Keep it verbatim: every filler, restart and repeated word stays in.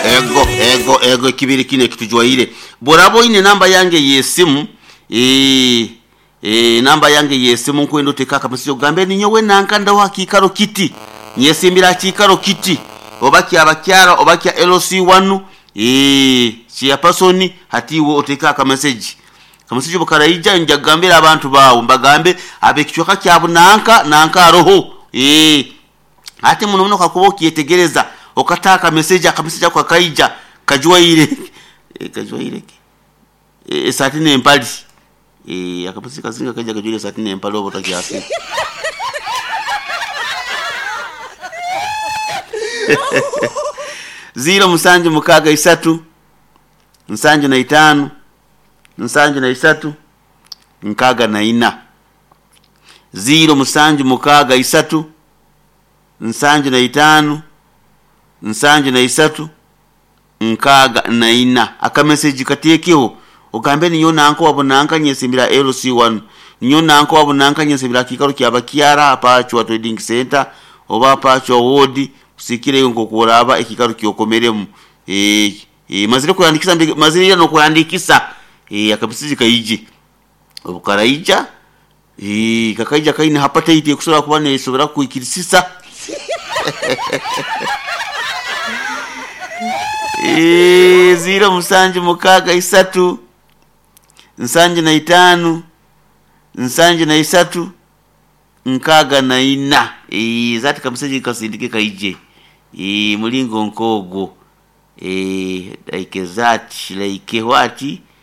ego ego ego kibiri kine kitujwaire borabo ine namba yange yesimu eh eh namba yange yesimu nkwendo tekaka masiyo gambe ninyo we nankanda wa kikaro kiti nyesimbira kikaro kiti obaki abakyara obaki L C one eh chia personi hatiwo otekaka message kamusije bukaraija njagambira abantu bawo mbagambe abekichoka kyabu nanka nanka roho eh ati muno muno kakuboki yetegereza okataka message akamusija kwa kaija kajwaire e kajwaire e satine empali e akamusika zinga kaija kajwaire satine empali obo takiasi zero musanju mukaga isatu nsanju na itano nsanju na isatu nkaga na ina zero musanju mukaga isatu nsanju na itano nsanju na isatu nkaga na ina aka message katekeho ogambe niyo nanko wabonanka nyesimbira L C one niyo nanko wabonanka nyesimbira kikaro kyabakyara apacho trading center oba apacho ward kusikire ngo kuraba ikikaro kyokomeremu eh e, mazire kuyandikisa mazire no kuyandikisa eh akabisije kayije obukaraija eh kakaija kaine hapata ite kusura kubana isobera kuikirisisa eh zero musanju mukaga isatu nsanju na itano nsanju na isatu nkaga na ina eh zati kabisije kasindike kaije eh mulingo nkogo eh like that like what